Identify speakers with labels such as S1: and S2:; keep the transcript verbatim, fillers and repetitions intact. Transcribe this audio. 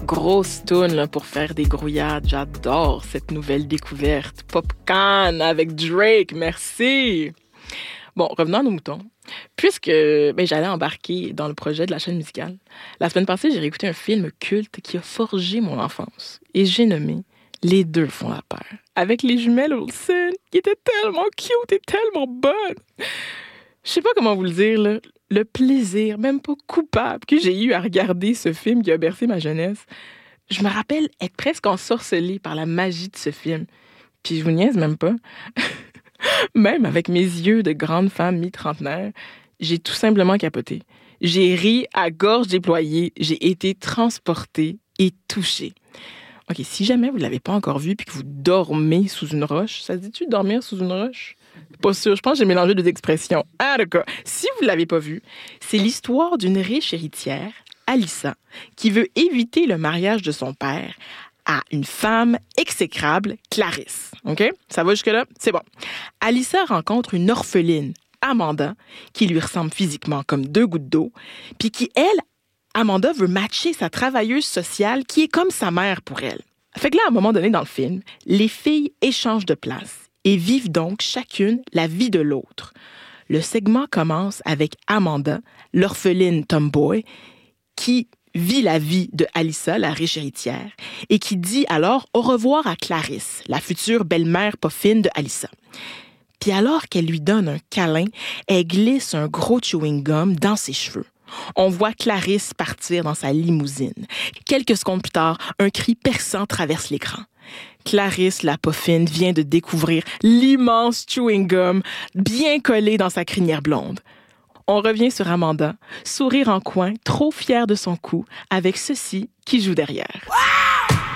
S1: Grosse toune là, pour faire des grouillades. J'adore cette nouvelle découverte. Popcorn avec Drake, merci. Bon, revenons à nos moutons. Puisque ben, j'allais embarquer dans le projet de la chaîne musicale, la semaine passée, j'ai réécouté un film culte qui a forgé mon enfance. Et j'ai nommé Les deux font la paire. Avec les jumelles Olsen, qui étaient tellement cute et tellement bonnes. Je sais pas comment vous le dire, là. Le plaisir, même pas coupable, que j'ai eu à regarder ce film qui a bercé ma jeunesse. Je me rappelle être presque ensorcelée par la magie de ce film. Puis je vous niaise même pas. Même avec mes yeux de grande femme mi-trentenaire, j'ai tout simplement capoté. J'ai ri à gorge déployée, j'ai été transportée et touchée. OK, si jamais vous ne l'avez pas encore vu puis que vous dormez sous une roche, ça se dit-tu dormir sous une roche? Pas sûr, je pense que j'ai mélangé deux expressions. Ah, d'accord. Si vous ne l'avez pas vu, c'est l'histoire d'une riche héritière, Alyssa, qui veut éviter le mariage de son père à une femme exécrable, Clarisse. OK? Ça va jusque-là? C'est bon. Alyssa rencontre une orpheline, Amanda, qui lui ressemble physiquement comme deux gouttes d'eau, puis qui, elle, Amanda veut matcher sa travailleuse sociale qui est comme sa mère pour elle. Fait que là, à un moment donné dans le film, les filles échangent de place et vivent donc chacune la vie de l'autre. Le segment commence avec Amanda, l'orpheline tomboy, qui vit la vie de Alyssa, la riche héritière, et qui dit alors au revoir à Clarisse, la future belle-mère pas fine de Alyssa. Puis alors qu'elle lui donne un câlin, elle glisse un gros chewing-gum dans ses cheveux. On voit Clarisse partir dans sa limousine. Quelques secondes plus tard, un cri perçant traverse l'écran. Clarisse, la poffine, vient de découvrir l'immense chewing-gum bien collé dans sa crinière blonde. On revient sur Amanda, sourire en coin, trop fière de son coup, avec ceci qui joue derrière.